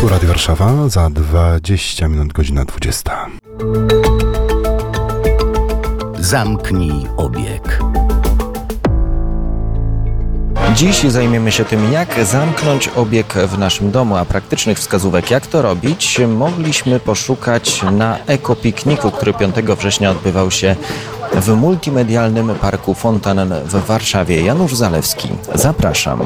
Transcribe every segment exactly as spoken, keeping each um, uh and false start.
Tu Radio Warszawa, za dwadzieścia minut godzina dwudziesta. Zamknij obieg. Dziś zajmiemy się tym, jak zamknąć obieg w naszym domu, a praktycznych wskazówek, jak to robić, mogliśmy poszukać na ekopikniku, który piątego września odbywał się w multimedialnym parku Fontanen w Warszawie. Janusz Zalewski, zapraszam.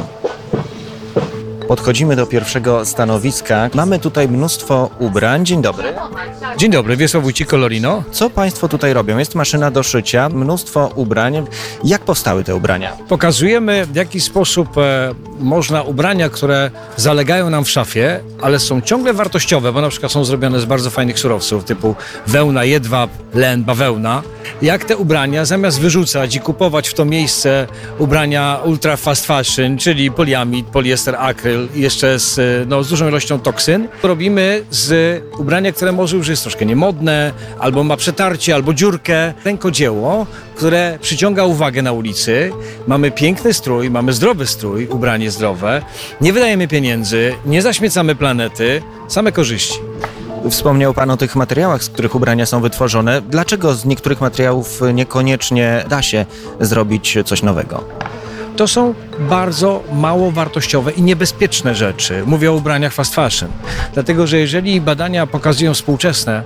Podchodzimy do pierwszego stanowiska. Mamy tutaj mnóstwo ubrań. Dzień dobry. Dzień dobry, Wiesław Wójcik, Colorino. Co Państwo tutaj robią? Jest maszyna do szycia, mnóstwo ubrań. Jak powstały te ubrania? Pokazujemy, w jaki sposób e, można ubrania, które zalegają nam w szafie, ale są ciągle wartościowe, bo na przykład są zrobione z bardzo fajnych surowców, typu wełna, jedwab, len, bawełna. Jak te ubrania, zamiast wyrzucać i kupować w to miejsce ubrania ultra fast fashion, czyli poliamid, poliester, akryl, jeszcze z, no, z dużą ilością toksyn, robimy z ubrania, które może już jest troszkę niemodne, albo ma przetarcie, albo dziurkę. Rękodzieło, które przyciąga uwagę na ulicy. Mamy piękny strój, mamy zdrowy strój, ubranie zdrowe. Nie wydajemy pieniędzy, nie zaśmiecamy planety, same korzyści. Wspomniał Pan o tych materiałach, z których ubrania są wytworzone. Dlaczego z niektórych materiałów niekoniecznie da się zrobić coś nowego? To są bardzo mało wartościowe i niebezpieczne rzeczy. Mówię o ubraniach fast fashion. Dlatego, że jeżeli badania pokazują współczesne,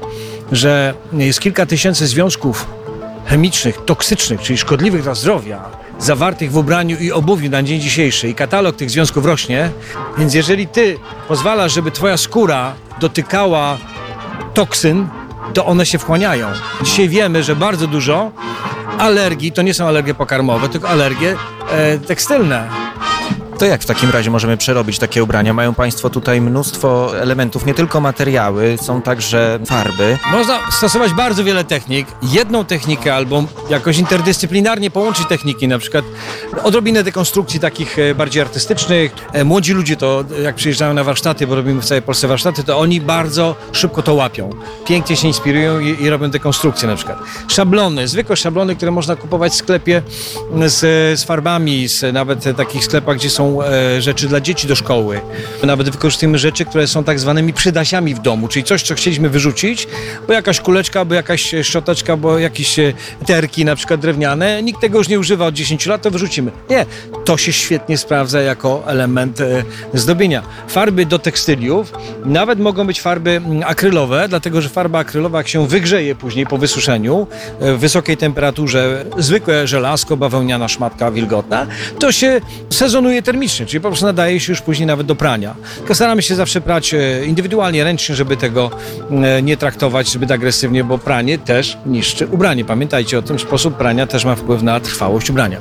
że jest kilka tysięcy związków chemicznych, toksycznych, czyli szkodliwych dla zdrowia, zawartych w ubraniu i obuwiu na dzień dzisiejszy i katalog tych związków rośnie, więc jeżeli ty pozwalasz, żeby twoja skóra dotykała toksyn, to one się wchłaniają. Dzisiaj wiemy, że bardzo dużo alergii, to nie są alergie pokarmowe, tylko alergie e, tekstylne. To jak w takim razie możemy przerobić takie ubrania? Mają Państwo tutaj mnóstwo elementów, nie tylko materiały, są także farby. Można stosować bardzo wiele technik. Jedną technikę albo jakoś interdyscyplinarnie połączyć techniki, na przykład odrobinę dekonstrukcji takich e, bardziej artystycznych. E, młodzi ludzie to, jak przyjeżdżają na warsztaty, bo robimy w całej Polsce warsztaty, to oni bardzo szybko to łapią. Pięknie się inspirują i, i robią dekonstrukcję na przykład. Szablony, zwykłe szablony, które można kupować w sklepie z, z farbami, z nawet takich sklepach, gdzie są e, rzeczy dla dzieci do szkoły. Nawet wykorzystujemy rzeczy, które są tak zwanymi przydasiami w domu, czyli coś, co chcieliśmy wyrzucić, bo jakaś kuleczka, bo jakaś szczoteczka, bo jakieś e, terki na przykład drewniane. Nikt tego już nie używa od dziesięciu lat, to wyrzucimy. Nie, to się świetnie sprawdza jako element e, zdobienia. Farby do tekstyliów, nawet mogą być farby akrylowe, dlatego że farba akrylowa, jak się wygrzeje później po wysuszeniu e, w wysokiej temperaturze, zwykłe żelazko, bawełniana szmatka wilgotna, to się sezonuje termicznie, czyli po prostu nadaje się już później nawet do prania. Tylko staramy się zawsze prać indywidualnie, ręcznie, żeby tego nie traktować zbyt agresywnie, bo pranie też niszczy ubranie. Pamiętajcie o tym, sposób prania też ma wpływ na trwałość ubrania.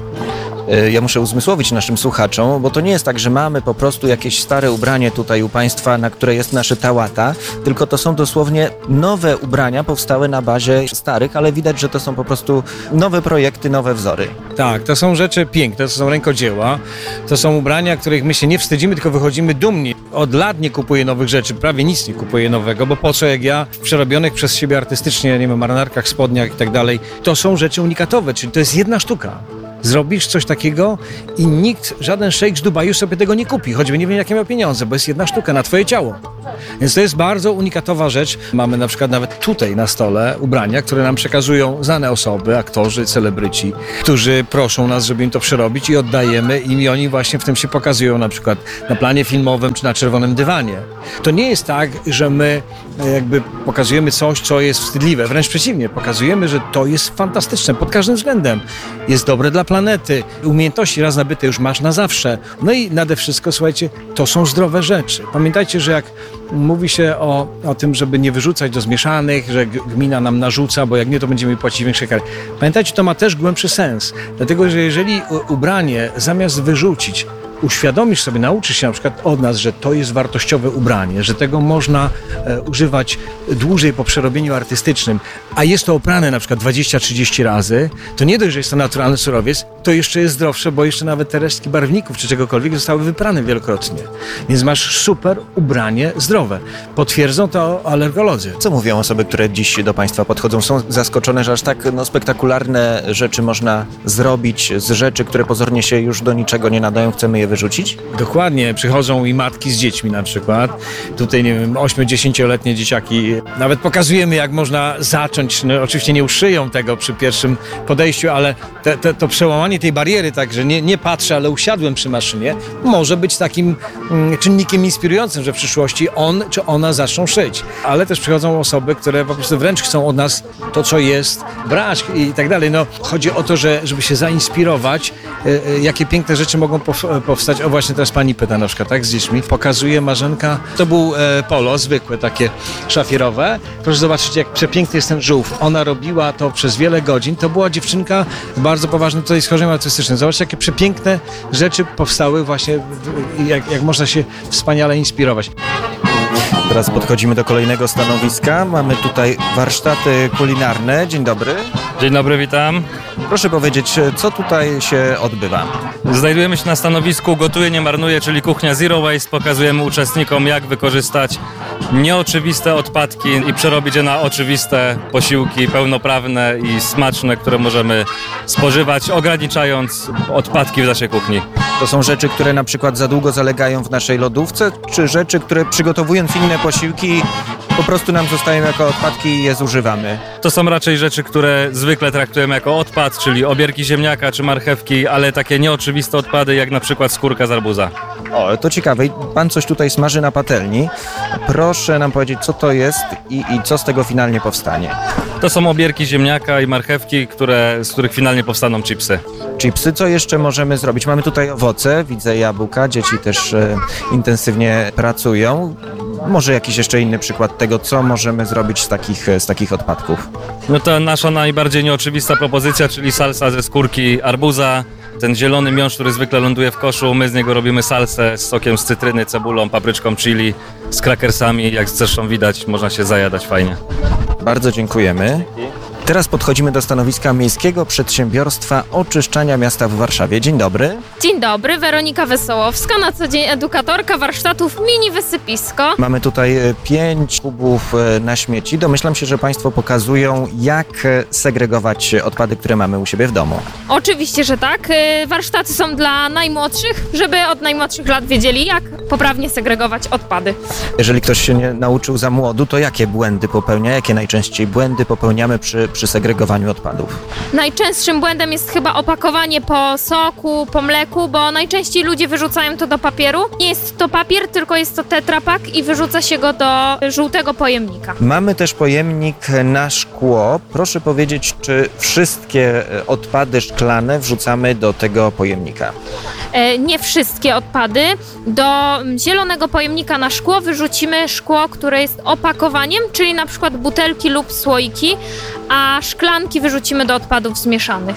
Ja muszę uzmysłowić naszym słuchaczom, bo to nie jest tak, że mamy po prostu jakieś stare ubranie tutaj u Państwa, na które jest naszyta łata, tylko to są dosłownie nowe ubrania powstałe na bazie starych, ale widać, że to są po prostu nowe projekty, nowe wzory. Tak, to są rzeczy piękne, to są rękodzieła, to są ubrania, których my się nie wstydzimy, tylko wychodzimy dumni. Od lat nie kupuję nowych rzeczy, prawie nic nie kupuję nowego, bo po co, jak ja w przerobionych przez siebie artystycznie, nie wiem, marynarkach, spodniach i tak dalej, to są rzeczy unikatowe, czyli to jest jedna sztuka. Zrobisz coś takiego i nikt, żaden szejk z Dubaju sobie tego nie kupi, choćby nie wiem, jakie miał pieniądze, bo jest jedna sztuka na twoje ciało. Więc to jest bardzo unikatowa rzecz. Mamy na przykład nawet tutaj na stole ubrania, które nam przekazują znane osoby, aktorzy, celebryci, którzy proszą nas, żeby im to przerobić i oddajemy im i oni właśnie w tym się pokazują, na przykład na planie filmowym czy na czerwonym dywanie. To nie jest tak, że my jakby pokazujemy coś, co jest wstydliwe. Wręcz przeciwnie, pokazujemy, że to jest fantastyczne pod każdym względem. Jest dobre dla planety. Umiejętności raz nabyte już masz na zawsze. No i nade wszystko, słuchajcie, to są zdrowe rzeczy. Pamiętajcie, że jak mówi się o, o tym, żeby nie wyrzucać do zmieszanych, że gmina nam narzuca, bo jak nie, to będziemy płacić większe kary. Pamiętajcie, to ma też głębszy sens. Dlatego, że jeżeli ubranie zamiast wyrzucić, uświadomisz sobie, nauczysz się na przykład od nas, że to jest wartościowe ubranie, że tego można e, używać dłużej po przerobieniu artystycznym, a jest to oprane na przykład dwadzieścia trzydzieści razy, to nie dość, że jest to naturalny surowiec, to to jeszcze jest zdrowsze, bo jeszcze nawet te resztki barwników czy czegokolwiek zostały wyprane wielokrotnie. Więc masz super ubranie zdrowe. Potwierdzą to alergolodzy. Co mówią osoby, które dziś do Państwa podchodzą? Są zaskoczone, że aż tak no, spektakularne rzeczy można zrobić z rzeczy, które pozornie się już do niczego nie nadają, chcemy je wyrzucić? Dokładnie, przychodzą i matki z dziećmi na przykład. Tutaj, nie wiem, ośmiu-dziesięcioletnie dzieciaki. Nawet pokazujemy, jak można zacząć. No, oczywiście nie uszyją tego przy pierwszym podejściu, ale te, te, to przełamanie tej bariery, tak, że nie, nie patrzę, ale usiadłem przy maszynie, może być takim mm, czynnikiem inspirującym, że w przyszłości on czy ona zaczną szyć. Ale też przychodzą osoby, które po prostu wręcz chcą od nas to, co jest, brać i tak dalej. No, chodzi o to, że, żeby się zainspirować, y, y, jakie piękne rzeczy mogą pow- powstać. O, właśnie teraz pani pyta na przykład, tak, z dziećmi. Pokazuje Marzenka. To był e, polo, zwykłe, takie szafirowe. Proszę zobaczyć, jak przepiękny jest ten żółw. Ona robiła to przez wiele godzin. To była dziewczynka bardzo poważna tutaj schorzeniem autystycznym. Zobaczcie, jakie przepiękne rzeczy powstały właśnie, w- jak, jak można się wspaniale inspirować. Teraz podchodzimy do kolejnego stanowiska. Mamy tutaj warsztaty kulinarne. Dzień dobry. Dzień dobry, witam. Proszę powiedzieć, co tutaj się odbywa? Znajdujemy się na stanowisku Gotuję, nie marnuję, czyli kuchnia Zero Waste. Pokazujemy uczestnikom, jak wykorzystać nieoczywiste odpadki i przerobić je na oczywiste posiłki pełnoprawne i smaczne, które możemy spożywać, ograniczając odpadki w naszej kuchni. To są rzeczy, które na przykład za długo zalegają w naszej lodówce, czy rzeczy, które przygotowując inne posiłki po prostu nam zostają jako odpadki i je zużywamy? To są raczej rzeczy, które zwykle traktujemy jako odpad, czyli obierki ziemniaka czy marchewki, ale takie nieoczywiste odpady, jak na przykład skórka z arbuza. O, to ciekawe. I Pan coś tutaj smaży na patelni. Proszę nam powiedzieć, co to jest i, i co z tego finalnie powstanie. To są obierki ziemniaka i marchewki, które, z których finalnie powstaną chipsy. Chipsy, co jeszcze możemy zrobić? Mamy tutaj owoce, widzę jabłka, dzieci też e, intensywnie pracują. Może jakiś jeszcze inny przykład tego, co możemy zrobić z takich, z takich odpadków. No to nasza najbardziej nieoczywista propozycja, czyli salsa ze skórki arbuza. Ten zielony miąższ, który zwykle ląduje w koszu, my z niego robimy salsę z sokiem z cytryny, cebulą, papryczką chili, z krakersami. Jak zresztą widać, można się zajadać fajnie. Bardzo dziękujemy. Teraz podchodzimy do stanowiska Miejskiego Przedsiębiorstwa Oczyszczania Miasta w Warszawie. Dzień dobry. Dzień dobry, Weronika Wesołowska, na co dzień edukatorka warsztatów Mini Wysypisko. Mamy tutaj e, pięć kubów e, na śmieci. Domyślam się, że Państwo pokazują, jak e, segregować odpady, które mamy u siebie w domu. Oczywiście, że tak. Y, Warsztaty są dla najmłodszych, żeby od najmłodszych lat wiedzieli, jak poprawnie segregować odpady. Jeżeli ktoś się nie nauczył za młodu, to jakie błędy popełnia? Jakie najczęściej błędy popełniamy przy, przy segregowaniu odpadów? Najczęstszym błędem jest chyba opakowanie po soku, po mleku, bo najczęściej ludzie wyrzucają to do papieru. Nie jest to papier, tylko jest to tetrapak i wyrzuca się go do żółtego pojemnika. Mamy też pojemnik na szkło. Proszę powiedzieć, czy wszystkie e, odpady szklane wrzucamy do tego pojemnika? E, Nie wszystkie odpady. Do zielonego pojemnika na szkło wyrzucimy szkło, które jest opakowaniem, czyli na przykład butelki lub słoiki, a szklanki wyrzucimy do odpadów zmieszanych.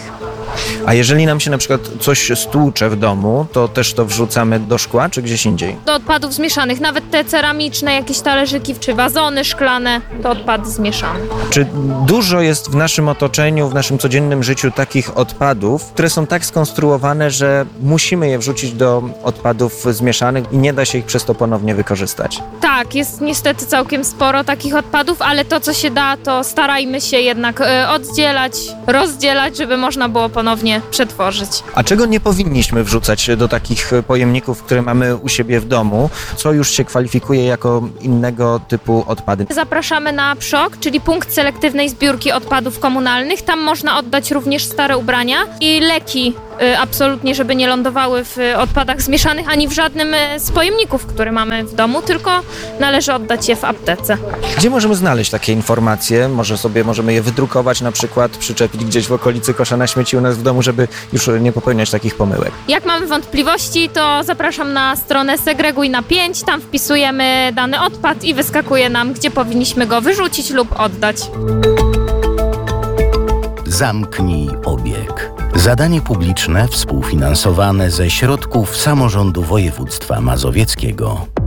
A jeżeli nam się na przykład coś stłucze w domu, to też to wrzucamy do szkła, czy gdzieś indziej? Do odpadów zmieszanych, nawet te ceramiczne, jakieś talerzyki czy wazony szklane, to odpady zmieszane. Czy dużo jest w naszym otoczeniu, w naszym codziennym życiu takich odpadów, które są tak skonstruowane, że musimy je wrzucić do odpadów zmieszanych i nie da się ich przez to ponownie wykorzystać? Tak, jest niestety całkiem sporo takich odpadów, ale to co się da, to starajmy się jednak e, oddzielać, rozdzielać, żeby można było ponownie przetworzyć. A czego nie powinniśmy wrzucać do takich pojemników, które mamy u siebie w domu, co już się kwalifikuje jako innego typu odpady? Zapraszamy na PSZOK, czyli punkt selektywnej zbiórki odpadów komunalnych. Tam można oddać również stare ubrania i leki, y, absolutnie, żeby nie lądowały w y, odpadach zmieszanych, ani w żadnym y, z pojemników, które mamy w domu, tylko należy oddać je w aptece. Gdzie możemy znaleźć takie informacje? Może sobie możemy je wydrukować, na przykład przyczepić gdzieś w okolicy kosza na śmieci u nas w domu, żeby już nie popełniać takich pomyłek. Jak mamy wątpliwości, to zapraszam na stronę Segreguj na pięć, tam wpisujemy dany odpad i wyskakuje nam, gdzie powinniśmy go wyrzucić lub oddać. Zamknij obieg. Zadanie publiczne współfinansowane ze środków samorządu województwa mazowieckiego.